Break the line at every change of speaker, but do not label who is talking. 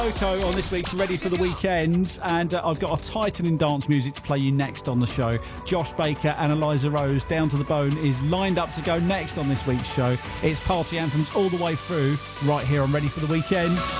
Coco on this week's Ready for the Weekend, and I've got a titan in dance music to play you next on the show. Josh Baker and Eliza Rose, Down to the Bone, is lined up to go next on this week's show. It's party anthems all the way through, right here on Ready for the Weekend.